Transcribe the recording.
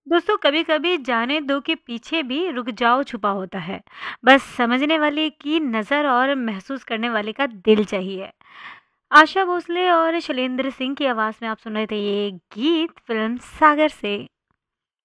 दोस्तों कभी कभी जाने दो के पीछे भी रुक जाओ छुपा होता है। बस समझने वाले की नज़र और महसूस करने वाले का दिल चाहिए। आशा भोसले और शैलेंद्र सिंह की आवाज़ में आप सुन रहे थे ये गीत फिल्म सागर से।